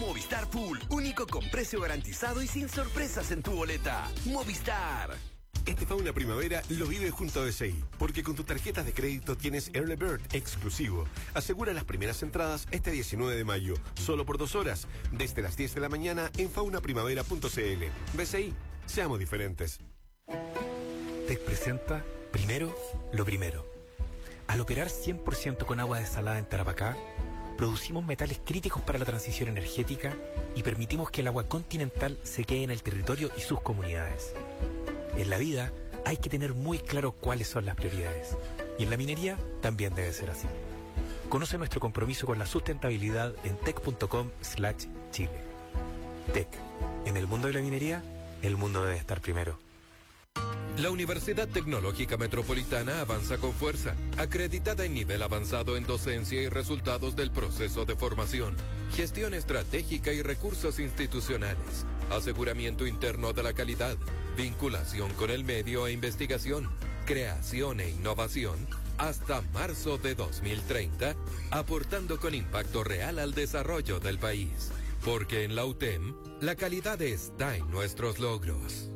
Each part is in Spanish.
Movistar Pool, único con precio garantizado y sin sorpresas en tu boleta. Movistar. Este Fauna Primavera lo vive junto a BCI, porque con tus tarjetas de crédito tienes Early Bird exclusivo. Asegura las primeras entradas este 19 de mayo, solo por 2 horas, desde las 10 de la mañana en faunaprimavera.cl. BCI, seamos diferentes. TEC presenta Primero lo Primero. Al operar 100% con agua desalada en Tarapacá, producimos metales críticos para la transición energética y permitimos que el agua continental se quede en el territorio y sus comunidades. En la vida hay que tener muy claro cuáles son las prioridades. Y en la minería también debe ser así. Conoce nuestro compromiso con la sustentabilidad en tec.com/Chile. TEC. En el mundo de la minería, el mundo debe estar primero. La Universidad Tecnológica Metropolitana avanza con fuerza, acreditada en nivel avanzado en docencia y resultados del proceso de formación, gestión estratégica y recursos institucionales, aseguramiento interno de la calidad, vinculación con el medio e investigación, creación e innovación, hasta marzo de 2030, aportando con impacto real al desarrollo del país. Porque en la UTEM, la calidad está en nuestros logros.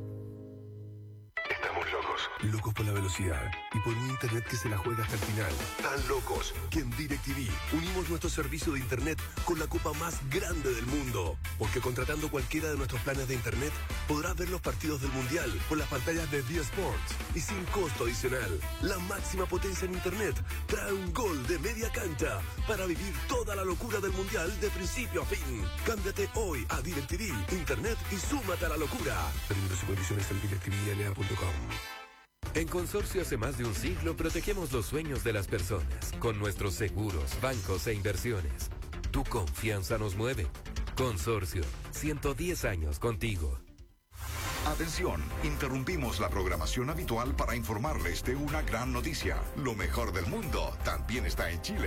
Locos por la velocidad y por un internet que se la juega hasta el final. Tan locos que en DirecTV unimos nuestro servicio de internet con la copa más grande del mundo. Porque contratando cualquiera de nuestros planes de internet, podrás ver los partidos del Mundial por las pantallas de D Sports y sin costo adicional. La máxima potencia en internet trae un gol de media cancha para vivir toda la locura del Mundial de principio a fin. Cámbiate hoy a DirecTV Internet y súmate a la locura. Términos y condiciones en directvla.com. En Consorcio hace más de un siglo protegemos los sueños de las personas con nuestros seguros, bancos e inversiones. Tu confianza nos mueve. Consorcio, 110 años contigo. Atención, interrumpimos la programación habitual para informarles de una gran noticia. Lo mejor del mundo también está en Chile.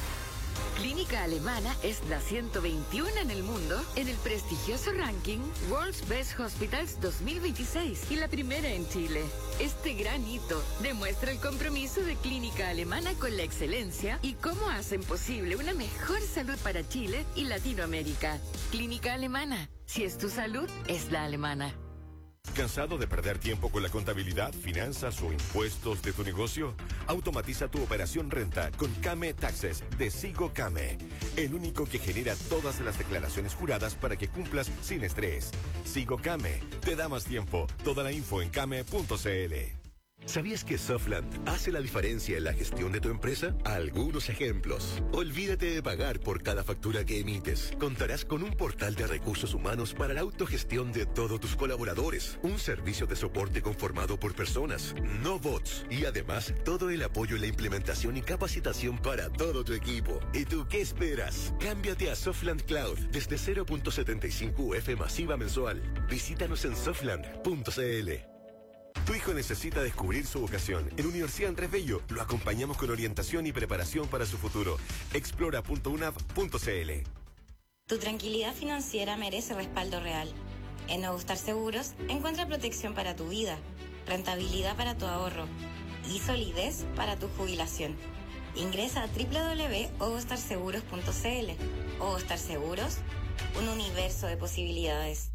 Clínica Alemana es la 121 en el mundo en el prestigioso ranking World's Best Hospitals 2026 y la primera en Chile. Este gran hito demuestra el compromiso de Clínica Alemana con la excelencia y cómo hacen posible una mejor salud para Chile y Latinoamérica. Clínica Alemana, si es tu salud, es la alemana. ¿Cansado de perder tiempo con la contabilidad, finanzas o impuestos de tu negocio? Automatiza tu operación renta con Kame Taxes de Sigo Kame, el único que genera todas las declaraciones juradas para que cumplas sin estrés. Sigo Kame, te da más tiempo. Toda la info en kame.cl. ¿Sabías que Softland hace la diferencia en la gestión de tu empresa? Algunos ejemplos. Olvídate de pagar por cada factura que emites. Contarás con un portal de recursos humanos para la autogestión de todos tus colaboradores. Un servicio de soporte conformado por personas, no bots. Y además, todo el apoyo en la implementación y capacitación para todo tu equipo. ¿Y tú qué esperas? Cámbiate a Softland Cloud desde 0.75 UF masiva mensual. Visítanos en softland.cl. Tu hijo necesita descubrir su vocación. En Universidad Andrés Bello lo acompañamos con orientación y preparación para su futuro. Explora.unap.cl. Tu tranquilidad financiera merece respaldo real. En Nuevo Star Seguros encuentra protección para tu vida, rentabilidad para tu ahorro y solidez para tu jubilación. Ingresa a www.ovostarseguros.cl. Ovostar Seguros, un universo de posibilidades.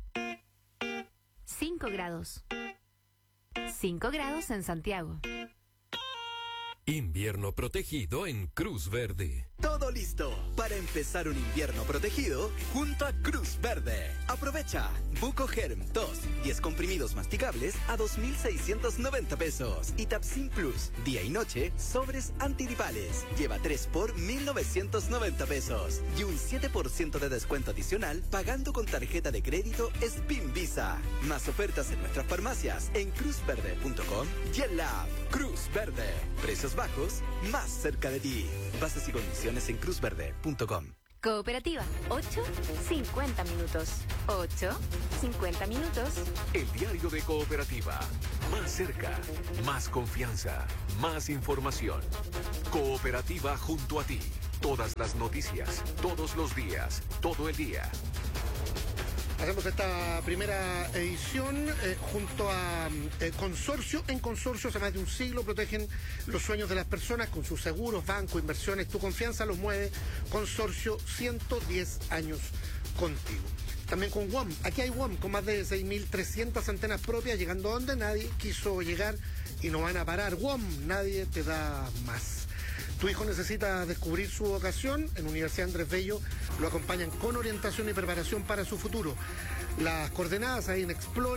5 grados. 5 grados en Santiago. Invierno protegido en Cruz Verde. Todo listo para empezar un invierno protegido junto a Cruz Verde. Aprovecha Buco Germ 2, 10 comprimidos masticables a 2,690 pesos. Y Tapsin Plus, día y noche, sobres antigripales. Lleva 3 por 1,990 pesos. Y un 7% de descuento adicional pagando con tarjeta de crédito Spin Visa. Más ofertas en nuestras farmacias en cruzverde.com y en la app Cruz Verde. Precios bajos, más cerca de ti. Bases y condiciones en cruzverde.com. Cooperativa, 8:50 minutos. 8:50 minutos. El diario de Cooperativa. Más cerca, más confianza, más información. Cooperativa junto a ti. Todas las noticias, todos los días, todo el día. Hacemos esta primera edición junto a Consorcio. En Consorcio, hace más de un siglo, protegen los sueños de las personas con sus seguros, bancos, inversiones. Tu confianza los mueve. Consorcio, 110 años contigo. También con WOM. Aquí hay WOM con más de 6.300 antenas propias, llegando a donde nadie quiso llegar y no van a parar. WOM, nadie te da más. Tu hijo necesita descubrir su vocación. En Universidad Andrés Bello lo acompañan con orientación y preparación para su futuro. Las coordenadas ahí en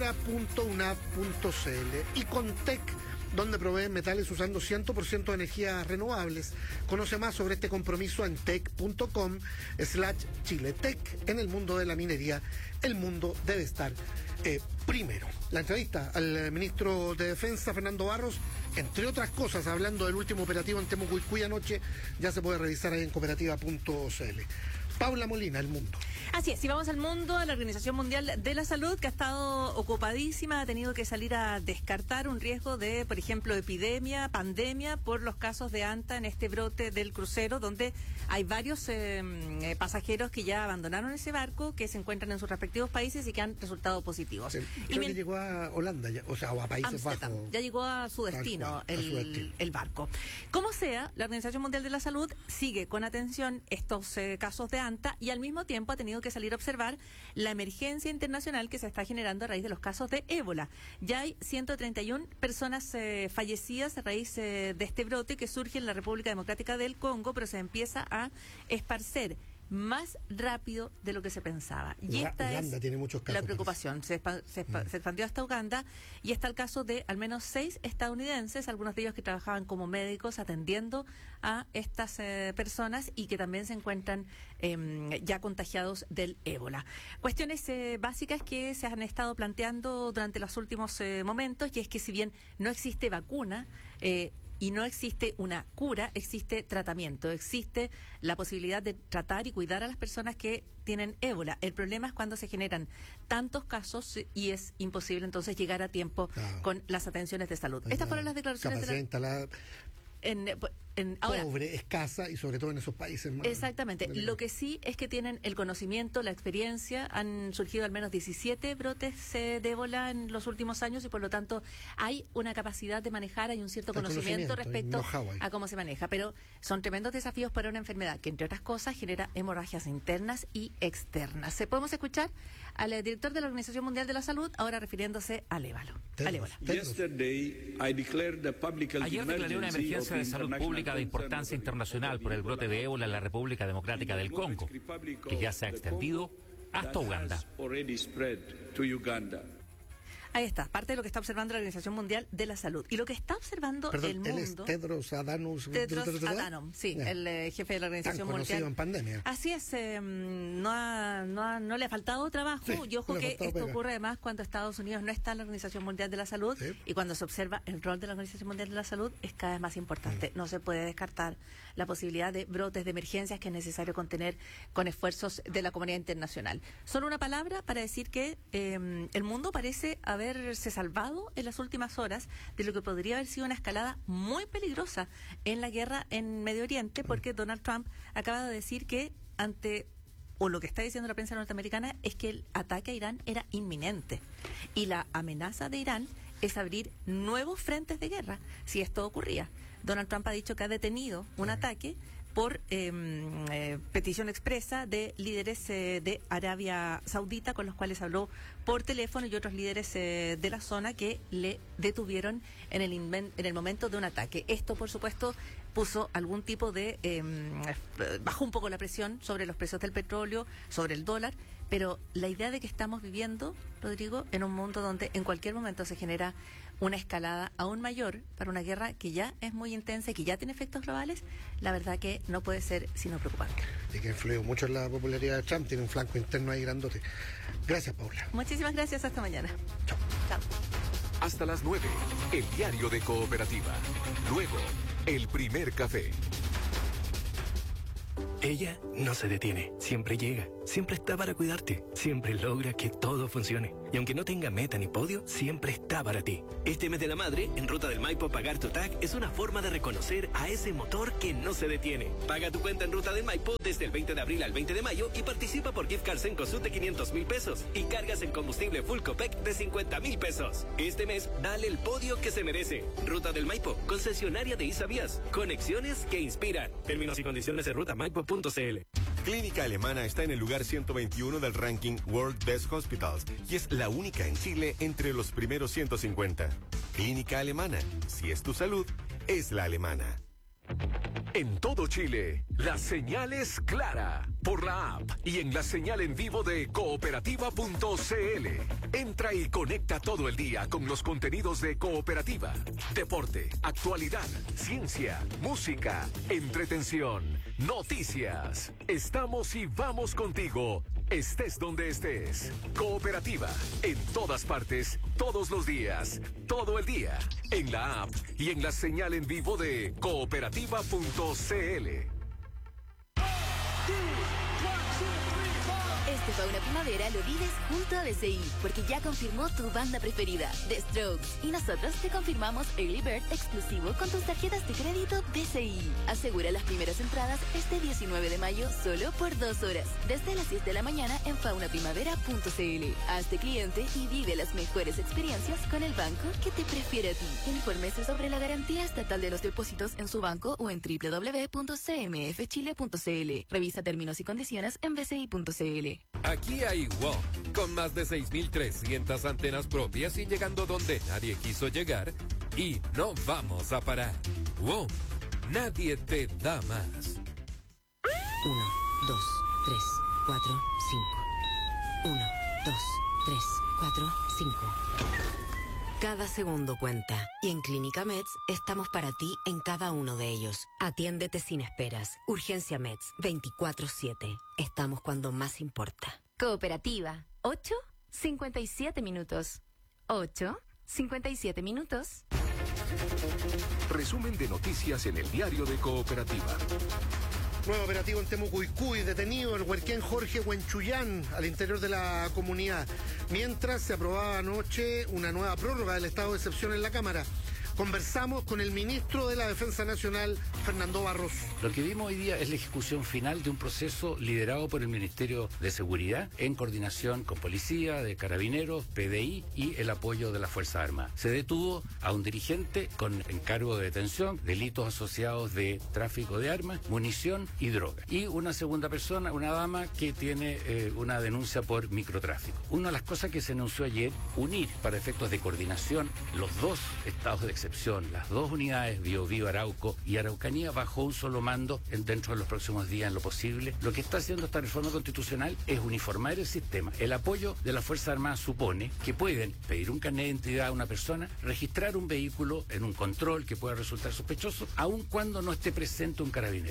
explora.unap.cl. Y con TEC, donde proveen metales usando 100% de energías renovables. Conoce más sobre este compromiso en tec.com/Chile. TEC, en el mundo de la minería, el mundo debe estar primero. La entrevista al ministro de Defensa, Fernando Barros, entre otras cosas, hablando del último operativo en Temucuicui anoche, ya se puede revisar ahí en cooperativa.cl. Paula Molina, El Mundo. Así es, si vamos al mundo, a la Organización Mundial de la Salud, que ha estado ocupadísima, ha tenido que salir a descartar un riesgo de, por ejemplo, epidemia, pandemia, por los casos de ANTA en este brote del crucero, donde hay varios pasajeros que ya abandonaron ese barco, que se encuentran en sus respectivos países y que han resultado positivos. Creo que llegó a Holanda, ya, o a Países Bajos. Ya llegó a su destino, el barco. Como sea, la Organización Mundial de la Salud sigue con atención estos casos de ANTA y al mismo tiempo ha tenido que salir a observar la emergencia internacional que se está generando a raíz de los casos de ébola. Ya hay 131 personas fallecidas a raíz de este brote que surge en la República Democrática del Congo, pero se empieza a esparcer más rápido de lo que se pensaba. Y esta Uganda tiene muchos casos, la preocupación. Se expandió hasta Uganda y está el caso de al menos 6 estadounidenses, algunos de ellos que trabajaban como médicos atendiendo a estas personas y que también se encuentran ya contagiados del ébola. Cuestiones básicas que se han estado planteando durante los últimos momentos, y es que si bien no existe vacuna, y no existe una cura, existe tratamiento, existe la posibilidad de tratar y cuidar a las personas que tienen ébola. El problema es cuando se generan tantos casos y es imposible entonces llegar a tiempo con las atenciones de salud. Estas fueron las declaraciones ahora, pobre, escasa y sobre todo en esos países más. Exactamente. Lo que sí es que tienen el conocimiento, la experiencia. Han surgido al menos 17 brotes de ébola en los últimos años y por lo tanto hay una capacidad de manejar, hay un cierto conocimiento respecto a cómo se maneja. Pero son tremendos desafíos para una enfermedad que, entre otras cosas, genera hemorragias internas y externas. Podemos escuchar al director de la Organización Mundial de la Salud, ahora refiriéndose al ébola. Ayer declaré una emergencia de salud pública de importancia internacional por el brote de ébola en la República Democrática del Congo, que ya se ha extendido hasta Uganda. Ahí está, parte de lo que está observando la Organización Mundial de la Salud. Y lo que está observando el mundo... Él es Tedros Adhanom, sí, el jefe de la Organización Mundial. En pandemia. Así es, no le ha faltado trabajo, y ojo que esto ocurre además cuando Estados Unidos no está en la Organización Mundial de la Salud, y cuando se observa el rol de la Organización Mundial de la Salud es cada vez más importante. No se puede descartar la posibilidad de brotes de emergencias que es necesario contener con esfuerzos de la comunidad internacional. Solo una palabra para decir que el mundo parece haberse salvado en las últimas horas de lo que podría haber sido una escalada muy peligrosa en la guerra en Medio Oriente, porque Donald Trump acaba de decir que o lo que está diciendo la prensa norteamericana es que el ataque a Irán era inminente y la amenaza de Irán es abrir nuevos frentes de guerra si esto ocurría. Donald Trump ha dicho que ha detenido un ataque por petición expresa de líderes de Arabia Saudita con los cuales habló por teléfono y otros líderes de la zona que le detuvieron en el momento de un ataque. Esto, por supuesto, puso algún tipo de... bajó un poco la presión sobre los precios del petróleo, sobre el dólar, pero la idea de que estamos viviendo, Rodrigo, en un mundo donde en cualquier momento se genera una escalada aún mayor para una guerra que ya es muy intensa y que ya tiene efectos globales, la verdad que no puede ser sino preocupante. Y que influyó mucho en la popularidad de Trump, tiene un flanco interno ahí grandote. Gracias, Paula. Muchísimas gracias, hasta mañana. Chao. Hasta las 9, el diario de Cooperativa. Luego, el primer café. Ella no se detiene, siempre llega, siempre está para cuidarte, siempre logra que todo funcione. Y aunque no tenga meta ni podio, siempre está para ti. Este mes de la madre, en Ruta del Maipo, pagar tu TAC es una forma de reconocer a ese motor que no se detiene. Paga tu cuenta en Ruta del Maipo desde el 20 de abril al 20 de mayo y participa por gift cards en Cosut de 500,000 pesos y cargas en combustible Full Copec de 50,000 pesos. Este mes, dale el podio que se merece. Ruta del Maipo, concesionaria de Isavías. Conexiones que inspiran. Términos y condiciones en rutamaipo.cl. Clínica Alemana está en el lugar 121 del ranking World Best Hospitals y es la única en Chile entre los primeros 150. Clínica Alemana, si es tu salud, es la alemana. En todo Chile, la señal es clara por la app y en la señal en vivo de cooperativa.cl. Entra y conecta todo el día con los contenidos de Cooperativa. Deporte, actualidad, ciencia, música, entretención, noticias. Estamos y vamos contigo, estés donde estés. Cooperativa, en todas partes, todos los días, todo el día, en la app y en la señal en vivo de cooperativa.cl. Este Fauna Primavera lo vives junto a BCI, porque ya confirmó tu banda preferida, The Strokes. Y nosotros te confirmamos Early Bird exclusivo con tus tarjetas de crédito BCI. Asegura las primeras entradas este 19 de mayo solo por 2 horas, desde las 10 de la mañana en faunaprimavera.cl. Hazte cliente y vive las mejores experiencias con el banco que te prefiere a ti. Infórmese sobre la garantía estatal de los depósitos en su banco o en www.cmfchile.cl. Revisa términos y condiciones en bci.cl. Aquí hay WOM, con más de 6.300 antenas propias y llegando donde nadie quiso llegar, y no vamos a parar. WOM, nadie te da más. 1, 2, 3, 4, 5. 1, 2, 3, 4, 5. Cada segundo cuenta y en Clínica Meds estamos para ti en cada uno de ellos. Atiéndete sin esperas. Urgencia Meds 24/7. Estamos cuando más importa. Cooperativa. 8:57 minutos. 8:57 minutos. Resumen de noticias en el diario de Cooperativa. Nuevo operativo en Temucuicui, detenido el huerquén Jorge Huenchuyán al interior de la comunidad. Mientras se aprobaba anoche una nueva prórroga del estado de excepción en la Cámara. Conversamos con el ministro de la Defensa Nacional, Fernando Barros. Lo que vimos hoy día es la ejecución final de un proceso liderado por el Ministerio de Seguridad en coordinación con Policía, de Carabineros, PDI y el apoyo de las Fuerzas Armadas. Se detuvo a un dirigente con encargo de detención, delitos asociados de tráfico de armas, munición y droga. Y una segunda persona, una dama que tiene una denuncia por microtráfico. Una de las cosas que se anunció ayer, unir para efectos de coordinación los dos estados de excepción, las dos unidades, Biobío, Arauco y Araucanía, bajo un solo mando dentro de los próximos días en lo posible. Lo que está haciendo esta reforma constitucional es uniformar el sistema. El apoyo de las Fuerzas Armadas supone que pueden pedir un carnet de identidad a una persona, registrar un vehículo en un control que pueda resultar sospechoso, aun cuando no esté presente un carabinero.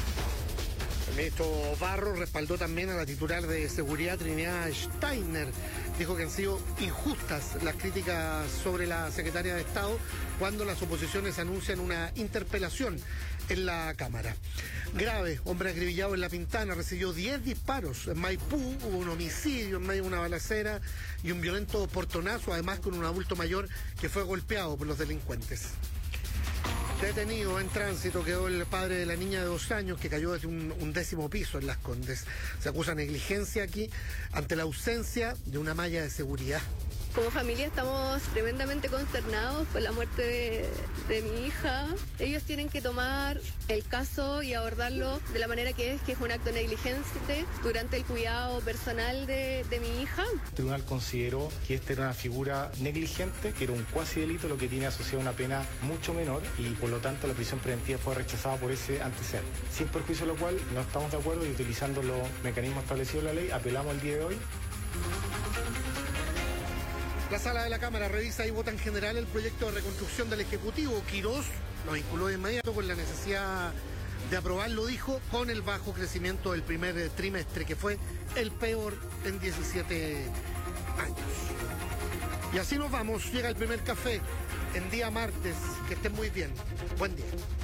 El ministro Barros respaldó también a la titular de Seguridad, Trinidad Steiner. Dijo que han sido injustas las críticas sobre la secretaria de Estado cuando las oposiciones anuncian una interpelación en la Cámara. Grave, hombre acribillado en La Pintana, recibió 10 disparos. En Maipú hubo un homicidio en medio de una balacera y un violento portonazo, además con un adulto mayor que fue golpeado por los delincuentes. Detenido en tránsito quedó el padre de la niña de 2 años que cayó desde un 10º piso en Las Condes. Se acusa negligencia aquí ante la ausencia de una malla de seguridad. Como familia estamos tremendamente consternados por la muerte de mi hija. Ellos tienen que tomar el caso y abordarlo de la manera que es un acto negligente durante el cuidado personal de mi hija. El tribunal consideró que esta era una figura negligente, que era un cuasi delito, lo que tiene asociado una pena mucho menor y por lo tanto la prisión preventiva fue rechazada por ese antecedente. Sin perjuicio de lo cual no estamos de acuerdo y utilizando los mecanismos establecidos en la ley, apelamos el día de hoy. La sala de la Cámara revisa y vota en general el proyecto de reconstrucción del Ejecutivo. Quirós lo vinculó de inmediato con la necesidad de aprobarlo, dijo, con el bajo crecimiento del primer trimestre, que fue el peor en 17 años. Y así nos vamos, llega el primer café en día martes. Que estén muy bien. Buen día.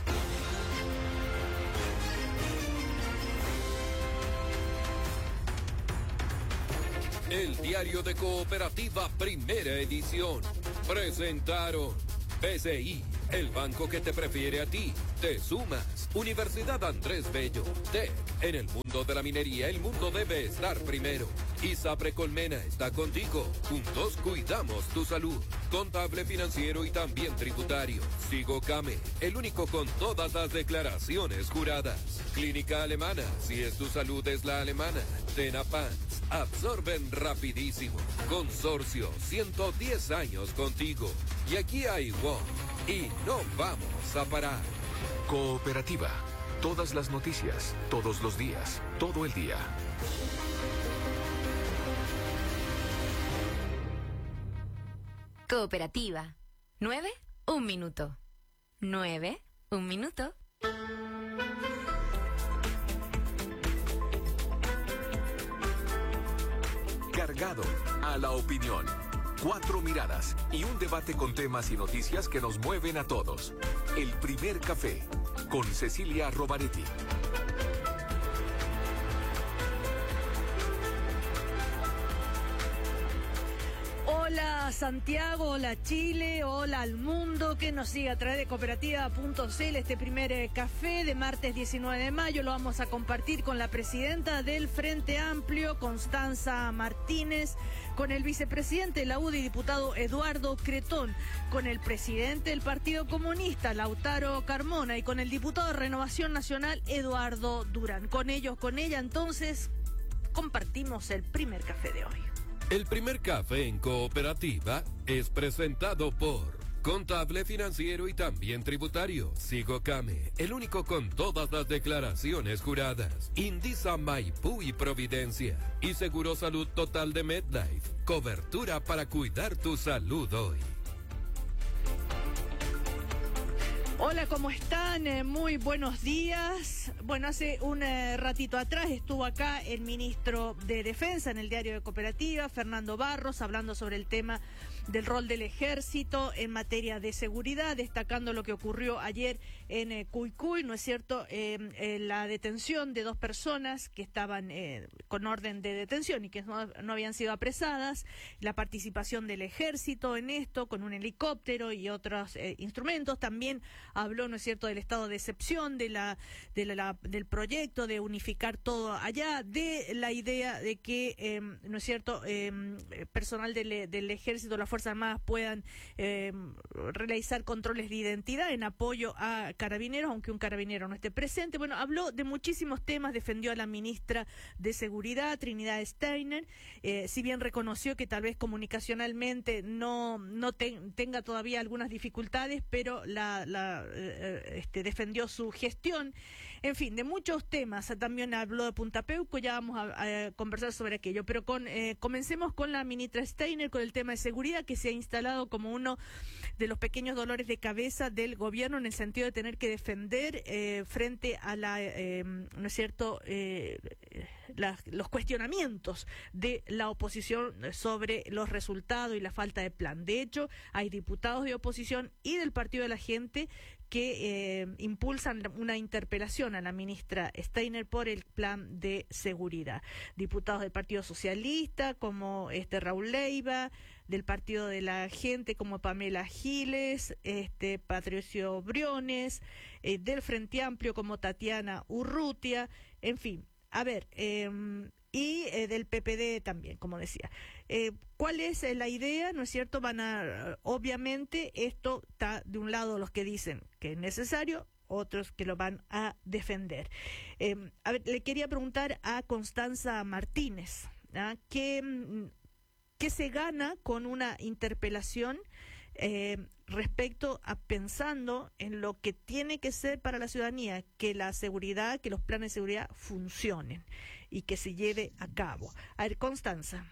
El diario de Cooperativa, primera edición. Presentaron BCI, el banco que te prefiere a ti. Te sumas. Universidad Andrés Bello. TEC. En el mundo de la minería, el mundo debe estar primero. ISAPRE Colmena está contigo. Juntos cuidamos tu salud. Contable, financiero y también tributario. Sigocame, el único con todas las declaraciones juradas. Clínica Alemana, si es tu salud es la alemana. Tenapans, absorben rapidísimo. Consorcio, 110 años contigo. Y aquí hay WOM. Y no vamos a parar. Cooperativa. Todas las noticias, todos los días, todo el día. Cooperativa. 9, 1 minuto. 9, 1 minuto. Cargado a la opinión. 4 miradas y un debate con temas y noticias que nos mueven a todos. El primer café con Cecilia Rovaretti. Hola Santiago, hola Chile, hola al mundo que nos sigue a través de cooperativa.cl. Este primer café de martes 19 de mayo lo vamos a compartir con la presidenta del Frente Amplio, Constanza Martínez, con el vicepresidente de la UDI, diputado Eduardo Cretón, con el presidente del Partido Comunista, Lautaro Carmona, y con el diputado de Renovación Nacional, Eduardo Durán. Con ellos, con ella, entonces, compartimos el primer café de hoy. El primer café en Cooperativa es presentado por Contable, financiero y también tributario. Sigocame, el único con todas las declaraciones juradas. Indisa, Maipú y Providencia. Y Seguro Salud Total de MedLife. Cobertura para cuidar tu salud hoy. Hola, ¿cómo están? Muy buenos días. Bueno, hace un ratito atrás estuvo acá el ministro de Defensa en el diario de Cooperativa, Fernando Barros, hablando sobre el tema del rol del ejército en materia de seguridad, destacando lo que ocurrió ayer en Cuycuy, ¿no es cierto? La detención de 2 personas que estaban con orden de detención y que no habían sido apresadas, la participación del ejército en esto, con un helicóptero y otros instrumentos. También habló, ¿no es cierto?, del estado de excepción, del proyecto de unificar todo allá, de la idea de que, ¿no es cierto?, personal del ejército, las Fuerzas Armadas puedan realizar controles de identidad en apoyo a carabineros, aunque un carabinero no esté presente. Bueno, habló de muchísimos temas, defendió a la ministra de Seguridad, Trinidad Steiner, si bien reconoció que tal vez comunicacionalmente no tenga todavía algunas dificultades, pero defendió su gestión. En fin, de muchos temas. También habló de Punta Peuco, ya vamos a conversar sobre aquello, pero comencemos con la ministra Steiner, con el tema de seguridad, que se ha instalado como uno de los pequeños dolores de cabeza del gobierno, en el sentido de tener que defender frente a ¿no es cierto?, los cuestionamientos de la oposición sobre los resultados y la falta de plan. De hecho, hay diputados de oposición y del Partido de la Gente que impulsan una interpelación a la ministra Steiner por el plan de seguridad. Diputados del Partido Socialista como Raúl Leiva, del Partido de la Gente como Pamela Giles, Patricio Briones, del Frente Amplio como Tatiana Urrutia, en fin, a ver, y del PPD también, como decía. ¿Cuál es la idea? ¿No es cierto? Obviamente, esto está de un lado los que dicen que es necesario, otros que lo van a defender. A ver, le quería preguntar a Constanza Martínez, ¿ah? ¿Qué se gana con una interpelación respecto a pensando en lo que tiene que ser para la ciudadanía, que la seguridad, que los planes de seguridad funcionen y que se lleve a cabo? A ver, Constanza.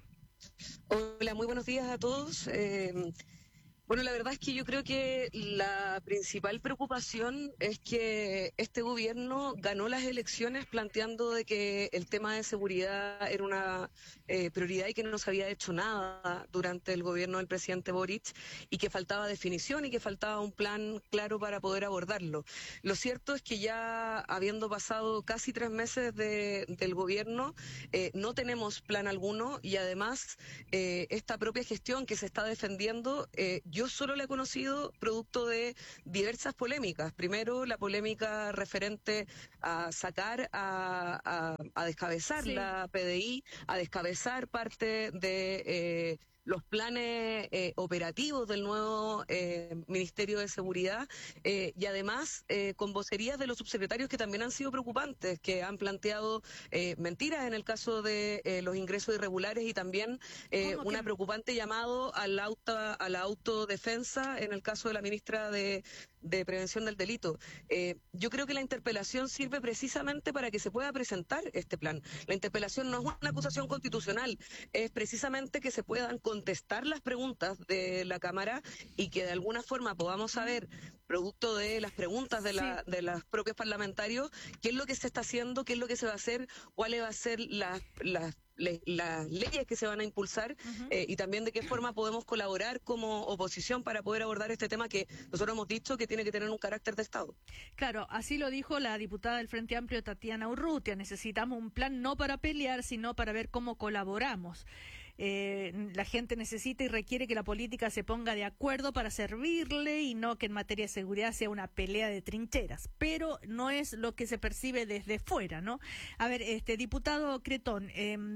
Hola, muy buenos días a todos. Bueno, la verdad es que yo creo que la principal preocupación es que este gobierno ganó las elecciones planteando de que el tema de seguridad era una prioridad y que no se había hecho nada durante el gobierno del presidente Boric y que faltaba definición y que faltaba un plan claro para poder abordarlo. Lo cierto es que ya habiendo pasado casi 3 meses del gobierno, no tenemos plan alguno y además esta propia gestión que se está defendiendo, yo solo la he conocido producto de diversas polémicas. Primero, la polémica referente a sacar, a descabezar la PDI, a descabezar parte de los planes operativos del nuevo Ministerio de Seguridad y además con vocerías de los subsecretarios que también han sido preocupantes, que han planteado mentiras en el caso de los ingresos irregulares y también una preocupante llamado a la autodefensa en el caso de la ministra de Prevención del Delito. Yo creo que la interpelación sirve precisamente para que se pueda presentar este plan. La interpelación no es una acusación constitucional, es precisamente que se puedan contestar las preguntas de la Cámara y que de alguna forma podamos saber, producto de las preguntas de los propios parlamentarios, qué es lo que se está haciendo, qué es lo que se va a hacer, cuáles van a ser las leyes que se van a impulsar y también de qué forma podemos colaborar como oposición para poder abordar este tema que nosotros hemos dicho que tiene que tener un carácter de Estado. Claro, así lo dijo la diputada del Frente Amplio, Tatiana Urrutia. Necesitamos un plan no para pelear, sino para ver cómo colaboramos. La gente necesita y requiere que la política se ponga de acuerdo para servirle y no que en materia de seguridad sea una pelea de trincheras, pero no es lo que se percibe desde fuera, ¿no? A ver, diputado Cretón,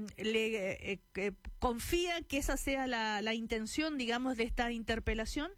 ¿confía que esa sea la intención, digamos, de esta interpelación?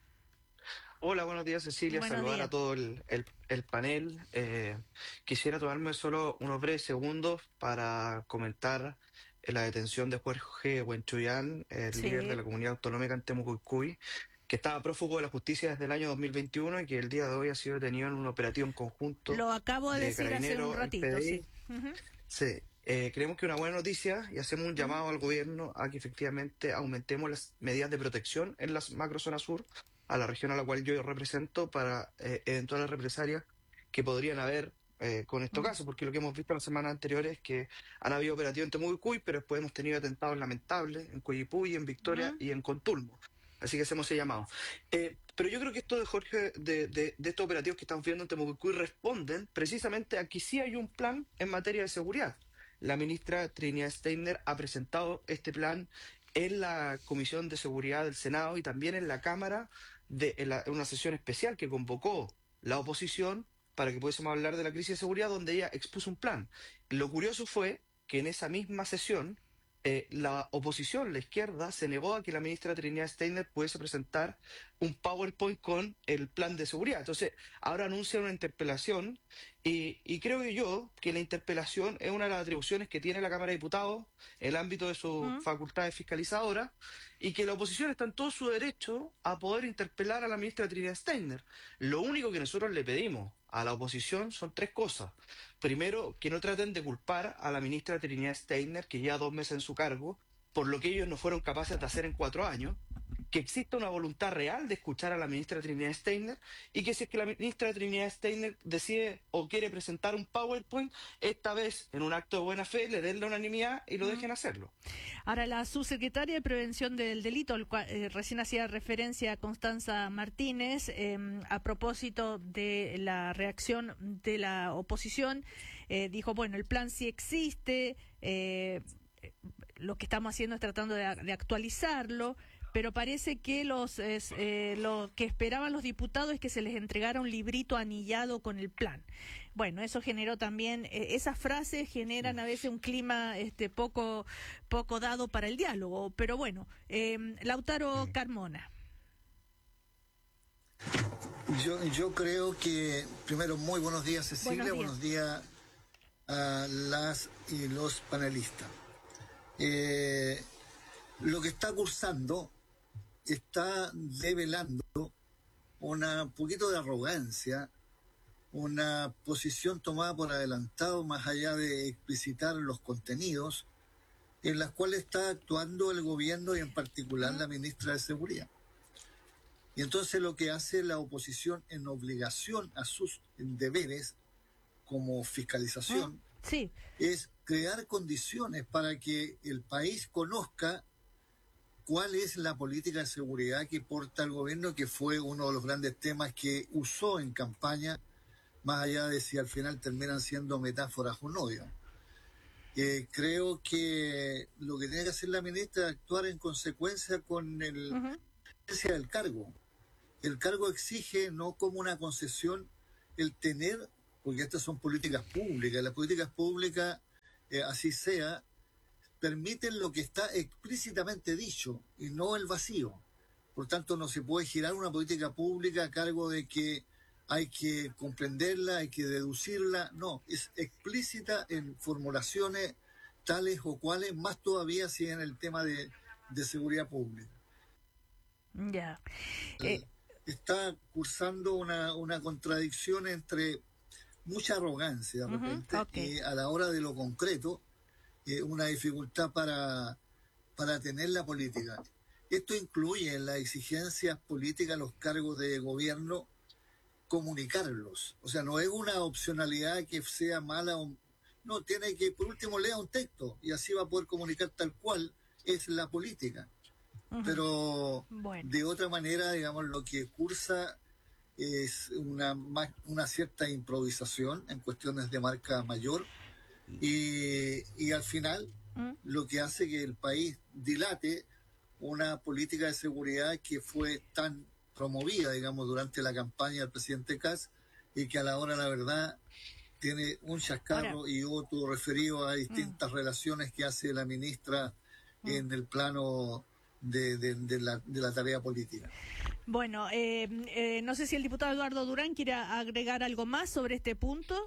Hola, buenos días, Cecilia. Saludar a todo el panel. Quisiera tomarme solo unos breves segundos para comentar la detención de Jorge Huenchuyán, el líder de la comunidad autonómica en Temucuicui, que estaba prófugo de la justicia desde el año 2021 y que el día de hoy ha sido detenido en un operativo en conjunto. Lo acabo de decir hace un ratito, sí. Sí. Creemos que es una buena noticia y hacemos un llamado al gobierno a que efectivamente aumentemos las medidas de protección en la macrozona sur, a la región a la cual yo represento, para eventuales represalias que podrían haber con estos casos, porque lo que hemos visto en las semanas anteriores es que han habido operativos en Temucuicui, pero después hemos tenido atentados lamentables en Coyipulli, en Victoria y en Contulmo. Así que hacemos ese llamado. Pero yo creo que esto de Jorge, de estos operativos que estamos viendo en Temucuicui responden precisamente a que sí hay un plan en materia de seguridad. La ministra Trinidad Steiner ha presentado este plan en la Comisión de Seguridad del Senado y también en la Cámara, en una sesión especial que convocó la oposición para que pudiésemos hablar de la crisis de seguridad, donde ella expuso un plan. Lo curioso fue que en esa misma sesión la oposición, la izquierda, se negó a que la ministra Trinidad Steiner pudiese presentar un PowerPoint con el plan de seguridad. Entonces, ahora anuncia una interpelación y creo yo que la interpelación es una de las atribuciones que tiene la Cámara de Diputados en el ámbito de sus facultades fiscalizadoras y que la oposición está en todo su derecho a poder interpelar a la ministra Trinidad Steiner. Lo único que nosotros le pedimos a la oposición son tres cosas. Primero, que no traten de culpar a la ministra Trinidad Steiner, que lleva 2 meses en su cargo, por lo que ellos no fueron capaces de hacer en 4 años, que exista una voluntad real de escuchar a la ministra Trinidad Steiner y que si es que la ministra Trinidad Steiner decide o quiere presentar un PowerPoint, esta vez en un acto de buena fe le den la unanimidad y lo dejen hacerlo. Ahora, la subsecretaria de Prevención del Delito, al cual recién hacía referencia a Constanza Martínez, a propósito de la reacción de la oposición, dijo, bueno, el plan sí existe, lo que estamos haciendo es tratando de actualizarlo, pero parece que lo que esperaban los diputados es que se les entregara un librito anillado con el plan. Bueno, eso generó también, esas frases generan a veces un clima poco dado para el diálogo, pero bueno, Lautaro Carmona. Yo creo que, primero, muy buenos días, Cecilia, buenos días a las y los panelistas. Lo que está cursando está develando un poquito de arrogancia, una posición tomada por adelantado más allá de explicitar los contenidos en las cuales está actuando el gobierno y en particular la ministra de Seguridad. Y entonces lo que hace la oposición en obligación a sus deberes como fiscalización es crear condiciones para que el país conozca cuál es la política de seguridad que porta el gobierno, que fue uno de los grandes temas que usó en campaña, más allá de si al final terminan siendo metáforas o no. Creo que lo que tiene que hacer la ministra es actuar en consecuencia con el cargo. El cargo exige, no como una concesión, el tener, porque estas son políticas públicas, las políticas públicas, así sea, permiten lo que está explícitamente dicho y no el vacío. Por tanto, no se puede girar una política pública a cargo de que hay que comprenderla, hay que deducirla. No, es explícita en formulaciones tales o cuales, más todavía si en el tema de seguridad pública. Ya. Está cursando una contradicción entre mucha arrogancia de repente y a la hora de lo concreto una dificultad para tener la política. Esto incluye en las exigencias políticas, los cargos de gobierno, comunicarlos. O sea, no es una opcionalidad que sea mala o no, tiene que, por último, lea un texto y así va a poder comunicar tal cual es la política. Pero de otra manera, digamos, lo que cursa es una cierta improvisación en cuestiones de marca mayor y al final lo que hace que el país dilate una política de seguridad que fue tan promovida, digamos, durante la campaña del presidente Kast y que a la hora, la verdad, tiene un chascarro y otro referido a distintas relaciones que hace la ministra en el plano de la tarea política. Bueno, no sé si el diputado Eduardo Durán quiere agregar algo más sobre este punto.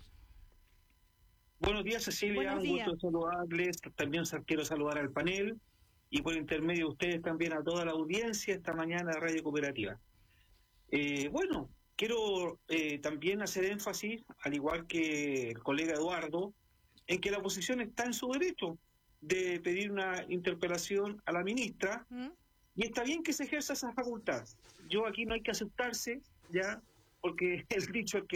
Buenos días, Cecilia, un gusto saludarles. También quiero saludar al panel y por intermedio de ustedes también a toda la audiencia esta mañana de Radio Cooperativa. Bueno, quiero también hacer énfasis, al igual que el colega Eduardo, en que la oposición está en su derecho de pedir una interpelación a la ministra y está bien que se ejerza esa facultad. Yo aquí no hay que aceptarse, ya, porque el dicho el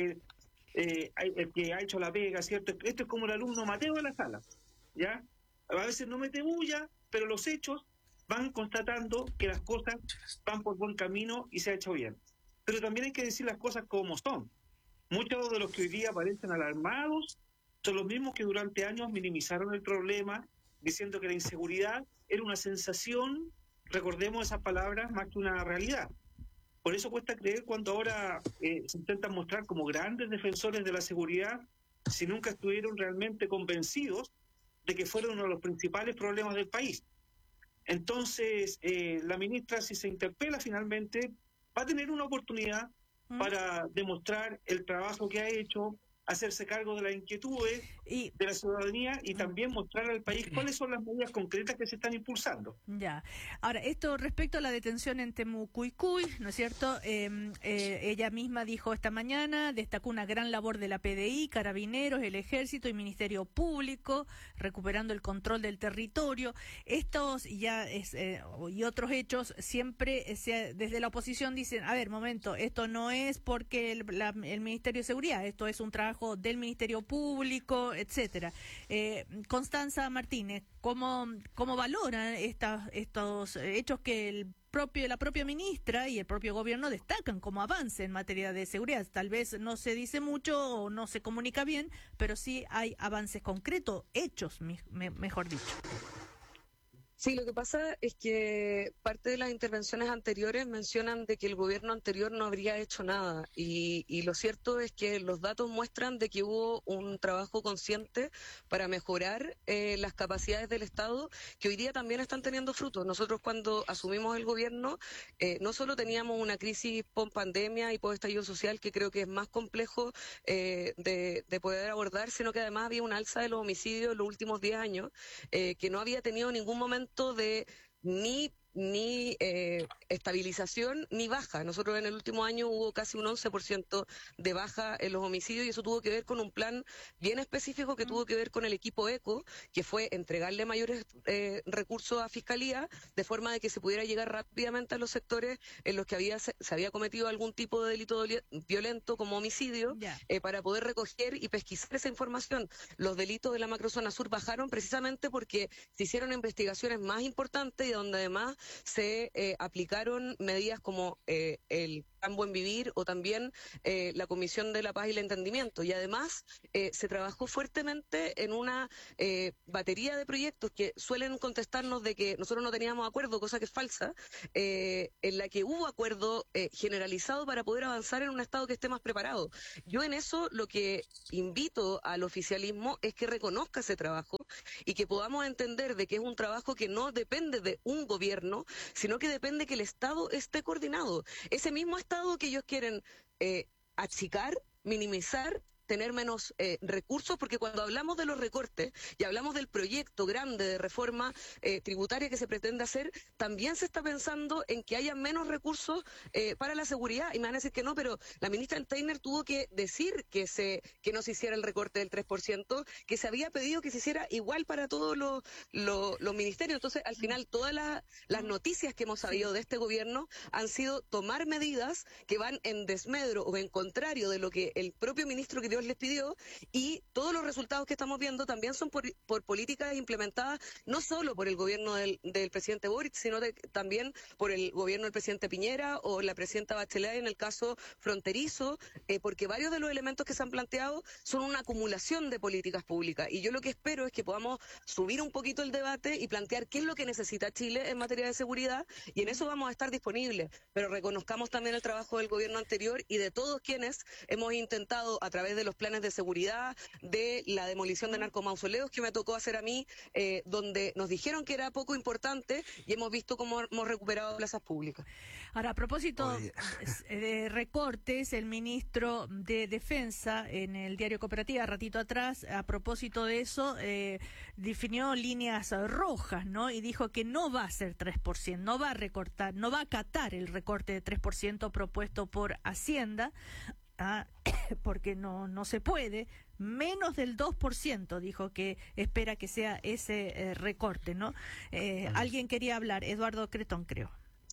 que ha hecho la pega, ¿cierto? Esto es como el alumno Mateo de la sala, ya. A veces no mete bulla, pero los hechos van constatando que las cosas van por buen camino y se ha hecho bien. Pero también hay que decir las cosas como son. Muchos de los que hoy día parecen alarmados son los mismos que durante años minimizaron el problema, diciendo que la inseguridad era una sensación, recordemos esas palabras, más que una realidad. Por eso cuesta creer cuando ahora se intentan mostrar como grandes defensores de la seguridad, si nunca estuvieron realmente convencidos de que fueron uno de los principales problemas del país. Entonces, la ministra, si se interpela finalmente, va a tener una oportunidad para demostrar el trabajo que ha hecho, hacerse cargo de las inquietudes de la ciudadanía y también mostrar al país cuáles son las medidas concretas que se están impulsando. Ya. Ahora, esto respecto a la detención en Temucuicui, ¿no es cierto? Ella misma dijo esta mañana, destacó una gran labor de la PDI, Carabineros, el Ejército y Ministerio Público, recuperando el control del territorio. Estos y otros hechos siempre desde la oposición dicen, a ver, momento, esto no es porque el Ministerio de Seguridad, esto es un trabajo del Ministerio Público, etcétera. Constanza Martínez, ¿cómo valora estos hechos que la propia ministra y el propio gobierno destacan como avance en materia de seguridad? Tal vez no se dice mucho o no se comunica bien, pero sí hay avances concretos, hechos, mejor dicho. Sí, lo que pasa es que parte de las intervenciones anteriores mencionan de que el gobierno anterior no habría hecho nada y lo cierto es que los datos muestran de que hubo un trabajo consciente para mejorar las capacidades del Estado que hoy día también están teniendo frutos. Nosotros cuando asumimos el gobierno no solo teníamos una crisis post-pandemia y post-estallido social que creo que es más complejo de poder abordar, sino que además había un alza de los homicidios en los últimos 10 años que no había tenido ningún momento de ni estabilización ni baja. Nosotros en el último año hubo casi un 11% de baja en los homicidios y eso tuvo que ver con un plan bien específico que tuvo que ver con el equipo ECO, que fue entregarle mayores recursos a Fiscalía de forma de que se pudiera llegar rápidamente a los sectores en los que se había cometido algún tipo de delito violento como homicidio para poder recoger y pesquisar esa información. Los delitos de la macrozona sur bajaron precisamente porque se hicieron investigaciones más importantes y donde además se aplicaron medidas como el Buen Vivir o también la Comisión de la Paz y el Entendimiento. Y además se trabajó fuertemente en una batería de proyectos que suelen contestarnos de que nosotros no teníamos acuerdo, cosa que es falsa, en la que hubo acuerdo generalizado para poder avanzar en un Estado que esté más preparado. Yo en eso lo que invito al oficialismo es que reconozca ese trabajo y que podamos entender de que es un trabajo que no depende de un gobierno, sino que depende que el Estado esté coordinado. Ese mismo Estado que ellos quieren achicar, minimizar, tener menos recursos, porque cuando hablamos de los recortes y hablamos del proyecto grande de reforma tributaria que se pretende hacer, también se está pensando en que haya menos recursos para la seguridad. Y me van a decir que no, pero la ministra Steiner tuvo que decir que no se hiciera el recorte del 3%, que se había pedido que se hiciera igual para todos los ministerios. Entonces, al final, todas las noticias que hemos sabido de este gobierno han sido tomar medidas que van en desmedro o en contrario de lo que el propio ministro que les pidió, y todos los resultados que estamos viendo también son por políticas implementadas no solo por el gobierno del presidente Boric, sino también por el gobierno del presidente Piñera o la presidenta Bachelet en el caso fronterizo, porque varios de los elementos que se han planteado son una acumulación de políticas públicas, y yo lo que espero es que podamos subir un poquito el debate y plantear qué es lo que necesita Chile en materia de seguridad, y en eso vamos a estar disponibles, pero reconozcamos también el trabajo del gobierno anterior y de todos quienes hemos intentado a través de los planes de seguridad, de la demolición de narcomausoleos que me tocó hacer a mí, donde nos dijeron que era poco importante y hemos visto cómo hemos recuperado plazas públicas. Ahora, a propósito de recortes, el ministro de Defensa en el diario Cooperativa, ratito atrás, a propósito de eso, definió líneas rojas, ¿no? Y dijo que no va a ser 3%, no va a recortar, no va a acatar el recorte de 3% propuesto por Hacienda, porque no se puede, menos del 2% dijo que espera que sea ese recorte, ¿no? Alguien quería hablar, Eduardo Cretón, creo.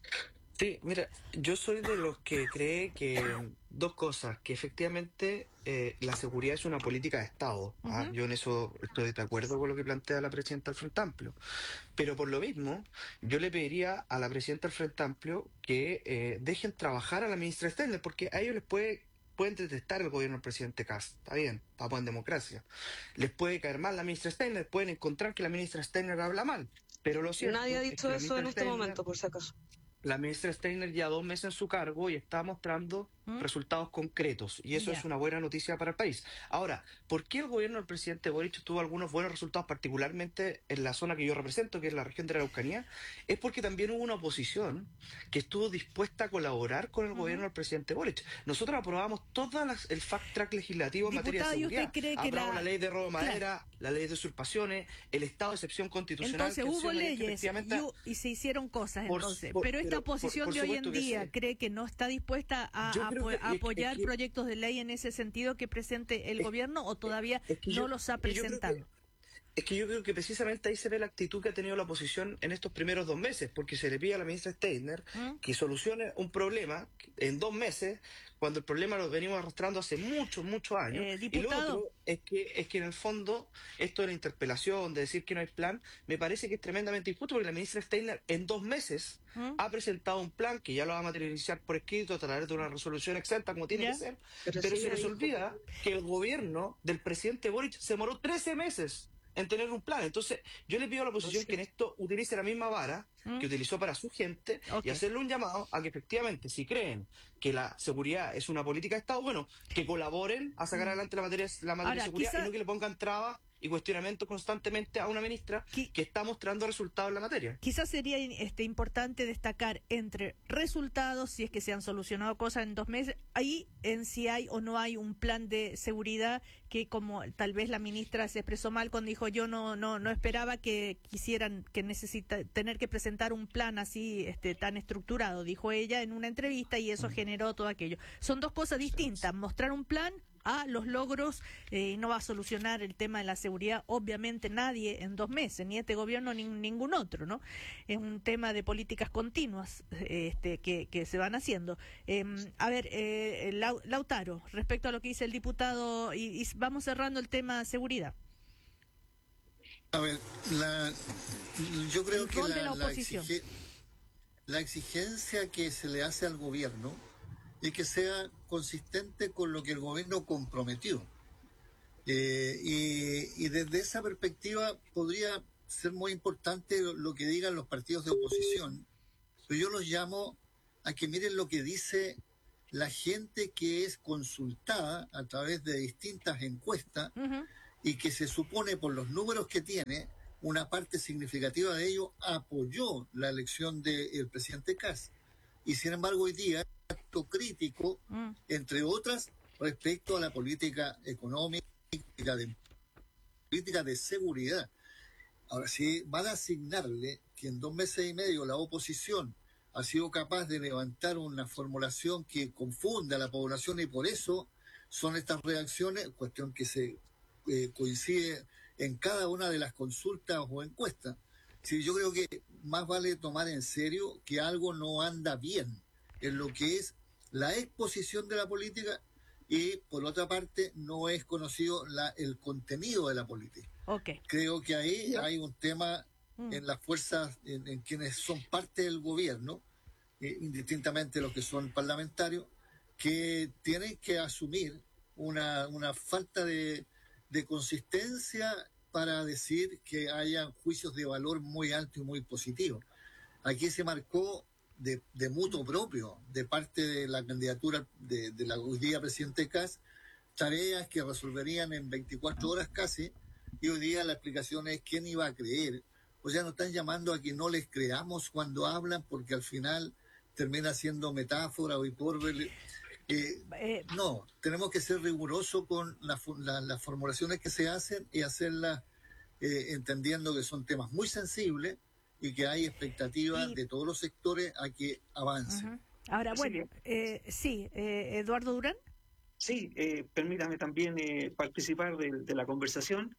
Sí, mira, yo soy de los que cree que dos cosas, que efectivamente la seguridad es una política de Estado. Yo en eso estoy de acuerdo con lo que plantea la presidenta del Frente Amplio. Pero por lo mismo, yo le pediría a la presidenta del Frente Amplio que dejen trabajar a la ministra Steiner, porque a ellos les pueden detestar el gobierno del presidente Kast, está bien, estamos en democracia. Les puede caer mal la ministra Steiner, pueden encontrar que la ministra Steiner habla mal, pero lo cierto nadie ha dicho es que eso en este momento, por si acaso. La ministra Steiner ya 2 meses en su cargo y está mostrando resultados concretos, y eso es una buena noticia para el país. Ahora, ¿por qué el gobierno del presidente Boric tuvo algunos buenos resultados, particularmente en la zona que yo represento, que es la región de la Araucanía? Es porque también hubo una oposición que estuvo dispuesta a colaborar con el gobierno del presidente Boric. Nosotros aprobamos el fact-track legislativo en materia de seguridad. ¿Usted cree que aprobamos la ley de robo de madera, la ley de usurpaciones, el estado de excepción constitucional? Entonces hubo leyes y se hicieron cosas, pero esta oposición de hoy en día cree que no está dispuesta a apoyar proyectos de ley en ese sentido que presente el gobierno, o todavía no los ha presentado. Es que yo creo que precisamente ahí se ve la actitud que ha tenido la oposición en estos primeros 2 meses, porque se le pide a la ministra Steiner que solucione un problema en 2 meses, cuando el problema lo venimos arrastrando hace muchos años. Y lo otro es que en el fondo, esto de la interpelación, de decir que no hay plan, me parece que es tremendamente injusto, porque la ministra Steiner en 2 meses ha presentado un plan que ya lo va a materializar por escrito a través de una resolución exenta, como tiene que ser, pero se les olvida que el gobierno del presidente Boric se demoró 13 meses en tener un plan. Entonces, yo le pido a la oposición que en esto utilice la misma vara que utilizó para su gente, y hacerle un llamado a que efectivamente, si creen que la seguridad es una política de Estado, bueno, que colaboren a sacar adelante la materia de seguridad, y no que le pongan trabas y cuestionamientos constantemente a una ministra que está mostrando resultados en la materia. Quizás sería importante destacar entre resultados, si es que se han solucionado cosas en 2 meses, ahí en si hay o no hay un plan de seguridad, que como tal vez la ministra se expresó mal cuando dijo yo no esperaba que quisieran, que necesita tener que presentar un plan así tan estructurado, dijo ella en una entrevista, y eso generó todo aquello. Son 2 cosas distintas, mostrar un plan a los logros, y no va a solucionar el tema de la seguridad, obviamente nadie en 2 meses, ni este gobierno ni ningún otro, ¿no? Es un tema de políticas continuas que se van haciendo. A ver, Lautaro, respecto a lo que dice el diputado, y vamos cerrando el tema seguridad. A ver, yo creo que la oposición. La exigencia que se le hace al gobierno y que sea consistente con lo que el gobierno comprometió. Y desde esa perspectiva podría ser muy importante lo que digan los partidos de oposición, pero yo los llamo a que miren lo que dice la gente que es consultada a través de distintas encuestas y que se supone por los números que tiene, una parte significativa de ellos apoyó la elección del presidente Kast. Y sin embargo hoy día acto crítico, entre otras, respecto a la política económica, política de seguridad. Ahora, si van a asignarle que en 2 meses y medio la oposición ha sido capaz de levantar una formulación que confunda a la población y por eso son estas reacciones, cuestión que se coincide en cada una de las consultas o encuestas. Sí, yo creo que más vale tomar en serio que algo no anda bien en lo que es la exposición de la política y, por otra parte, no es conocido el contenido de la política. Creo que ahí hay un tema en las fuerzas, en quienes son parte del gobierno, indistintamente los que son parlamentarios, que tienen que asumir una falta de consistencia para decir que haya juicios de valor muy alto y muy positivo. Aquí se marcó de mutuo propio, de parte de la candidatura de la hoy día presidente Kast, tareas que resolverían en 24 horas casi, y hoy día la explicación es quién iba a creer. O sea, nos están llamando a que no les creamos cuando hablan, porque al final termina siendo metáfora o hipérbole. No, tenemos que ser rigurosos con las formulaciones que se hacen y hacerlas entendiendo que son temas muy sensibles y que hay expectativas de todos los sectores a que avancen. Ahora, bueno, Eduardo Durán. Sí, permítame también participar de la conversación.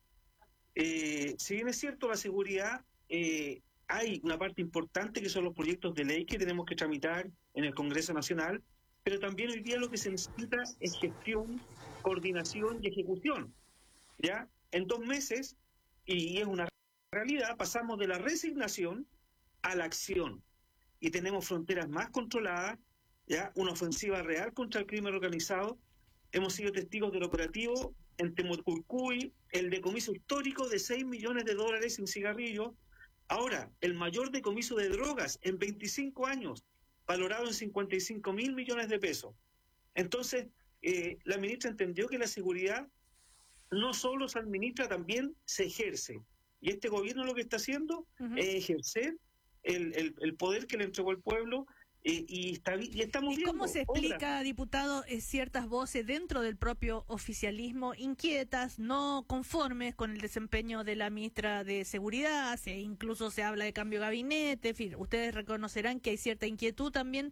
Si bien es cierto la seguridad, hay una parte importante que son los proyectos de ley que tenemos que tramitar en el Congreso Nacional, pero también hoy día lo que se necesita es gestión, coordinación y ejecución. ¿Ya? En 2 meses, y es una realidad, pasamos de la resignación a la acción y tenemos fronteras más controladas, ya una ofensiva real contra el crimen organizado. Hemos sido testigos del operativo en Temocurcuy, el decomiso histórico de $6 millones en cigarrillos, ahora el mayor decomiso de drogas en 25 años, valorado en 55.000 millones de pesos. Entonces, la ministra entendió que la seguridad no solo se administra, también se ejerce. Y este gobierno lo que está haciendo es ejercer el poder que le entregó el pueblo y estamos viendo. ¿Cómo se explica, diputado, ciertas voces dentro del propio oficialismo inquietas, no conformes con el desempeño de la ministra de Seguridad? Incluso se habla de cambio de gabinete. En fin, ustedes reconocerán que hay cierta inquietud también.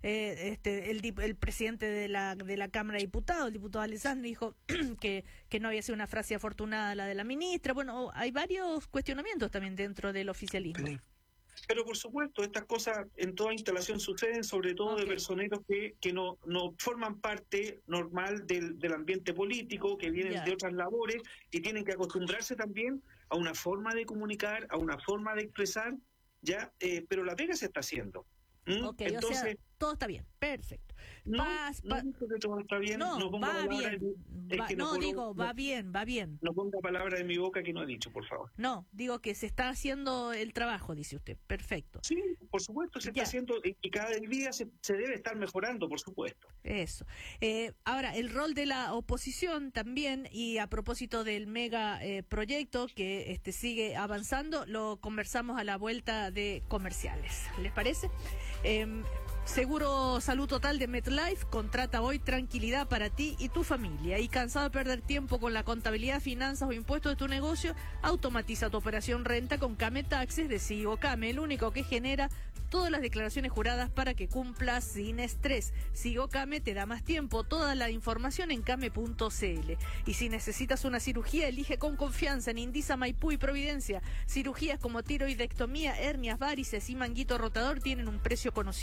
El presidente de la Cámara de Diputados, el diputado Alessandri, dijo que no había sido una frase afortunada la de la ministra. Bueno, hay varios cuestionamientos también dentro del oficialismo. Pero por supuesto, estas cosas en toda instalación suceden, sobre todo de personeros que no forman parte normal del ambiente político, que vienen de otras labores y tienen que acostumbrarse también a una forma de comunicar, a una forma de expresar, pero la pega se está haciendo. Entonces, o sea, todo está bien, perfecto. No digo que todo está bien, no ponga va bien. No ponga palabra de mi boca que no he dicho, por favor. No, digo que se está haciendo el trabajo, dice usted, perfecto. Sí, por supuesto, se está haciendo y cada día se debe estar mejorando, por supuesto. Eso. Ahora, el rol de la oposición también, y a propósito del mega proyecto que sigue avanzando, lo conversamos a la vuelta de comerciales. ¿Les parece? Seguro Salud Total de MetLife contrata hoy tranquilidad para ti y tu familia. Y cansado de perder tiempo con la contabilidad, finanzas o impuestos de tu negocio, automatiza tu operación renta con Came Taxes de Sigo Came, el único que genera todas las declaraciones juradas para que cumplas sin estrés. Sigo Came te da más tiempo. Toda la información en came.cl. Y si necesitas una cirugía, elige con confianza en Indisa, Maipú y Providencia. Cirugías como tiroidectomía, hernias, varices y manguito rotador tienen un precio conocido.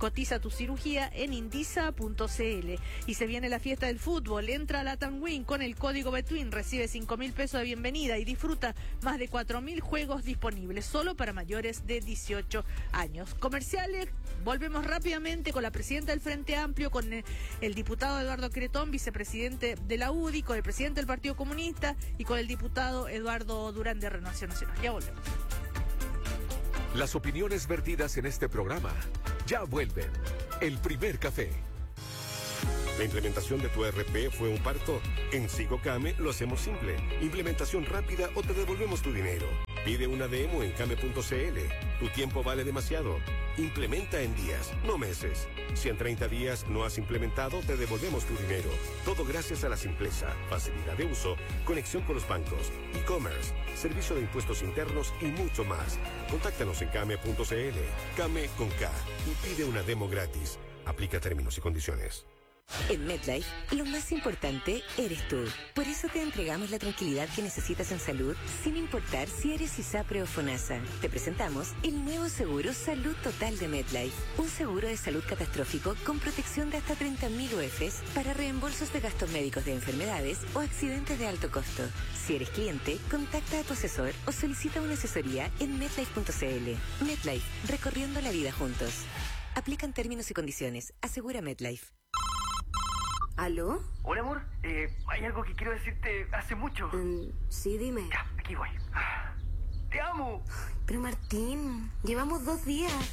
Cotiza tu cirugía en indisa.cl. Y se viene la fiesta del fútbol. Entra a Latam Win con el código Betwin, recibe 5.000 pesos de bienvenida y disfruta más de 4.000 juegos disponibles solo para mayores de 18 años. Comerciales, volvemos rápidamente con la presidenta del Frente Amplio, con el diputado Eduardo Cretón, vicepresidente de la UDI, con el presidente del Partido Comunista y con el diputado Eduardo Durán de Renovación Nacional. Ya volvemos. Las opiniones vertidas en este programa ya vuelven. El primer café. ¿La implementación de tu ERP fue un parto? En SigoCame lo hacemos simple. Implementación rápida o te devolvemos tu dinero. Pide una demo en came.cl. Tu tiempo vale demasiado. Implementa en días, no meses. Si en 30 días no has implementado, te devolvemos tu dinero. Todo gracias a la simpleza, facilidad de uso, conexión con los bancos, e-commerce, servicio de impuestos internos y mucho más. Contáctanos en came.cl. Came con K y pide una demo gratis. Aplica términos y condiciones. En MetLife, lo más importante eres tú. Por eso te entregamos la tranquilidad que necesitas en salud, sin importar si eres ISAPRE o FONASA. Te presentamos el nuevo seguro Salud Total de MetLife. Un seguro de salud catastrófico con protección de hasta 30.000 UFs para reembolsos de gastos médicos de enfermedades o accidentes de alto costo. Si eres cliente, contacta a tu asesor o solicita una asesoría en MetLife.cl. MetLife, recorriendo la vida juntos. Aplican términos y condiciones. Asegura MetLife. ¿Aló? Hola, amor. Hay algo que quiero decirte hace mucho. Sí, dime. Ya, aquí voy. ¡Te amo! Pero Martín, llevamos 2 días.